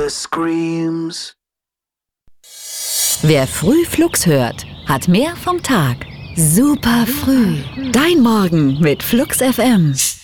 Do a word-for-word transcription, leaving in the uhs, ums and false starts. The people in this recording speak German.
the screams. Wer früh Flux hört, hat mehr vom Tag. Super früh. Dein Morgen mit Flux F M.